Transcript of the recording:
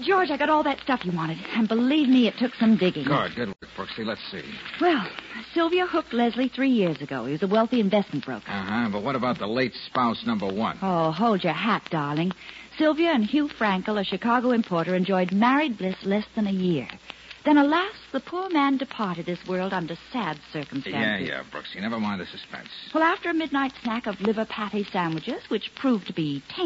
George, I got all that stuff you wanted. And believe me, it took some digging. Good work, Brooksy. Let's see. Well, Sylvia hooked Leslie 3 years ago. He was a wealthy investment broker. But what about the late spouse number 1? Oh, hold your hat, darling. Sylvia and Hugh Frankel, a Chicago importer, enjoyed married bliss less than a year. Then, alas, the poor man departed this world under sad circumstances. Yeah, Brooksy. Never mind the suspense. Well, after a midnight snack of liver patty sandwiches, which proved to be